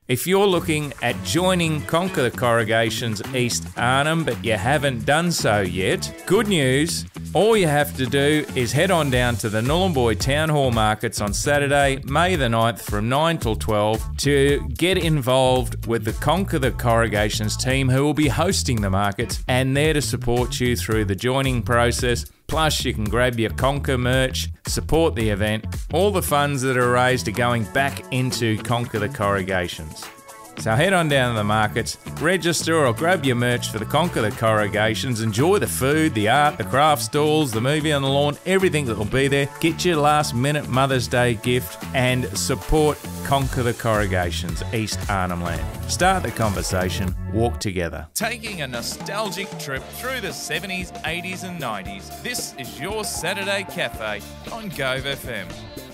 If you're looking at joining Conquer the Corrugations East Arnhem but you haven't done so yet, good news, all you have to do is head on down to the Nhulunbuy Town Hall Markets on Saturday, May the 9th from 9 till 12 to get involved with the Conquer the Corrugations team who will be hosting the markets and there to support you through the joining process. Plus, you can grab your Conquer merch, support the event. All the funds that are raised are going back into Conquer the Corrugations. So head on down to the markets, register or grab your merch for the Conquer the Corrugations. Enjoy the food, the art, the craft stalls, the movie on the lawn, everything that will be there. Get your last minute Mother's Day gift and support Conquer the Corrugations East Arnhem Land. Start the conversation, walk together. Taking a nostalgic trip through the 70s, 80s and 90s. This is your Saturday Cafe on Gove FM.